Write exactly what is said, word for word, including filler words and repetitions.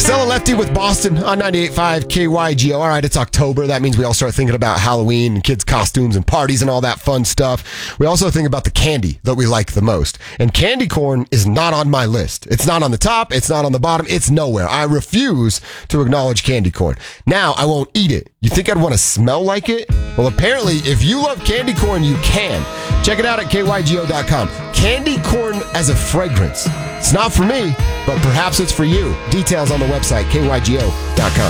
Stella Lefty with Boston on ninety-eight point five K Y G O. All right, it's October. That means we all start thinking about Halloween and kids' costumes and parties and all that fun stuff. We also think about the candy that we like the most. And candy corn is not on my list. It's not on the top. It's not on the bottom. It's nowhere. I refuse to acknowledge candy corn. Now, I won't eat it. You think I'd want to smell like it? Well, apparently, if you love candy corn, you can. Check it out at K Y G O dot com. Candy corn as a fragrance. It's not for me, but perhaps it's for you. Details on the website, K Y G O dot com.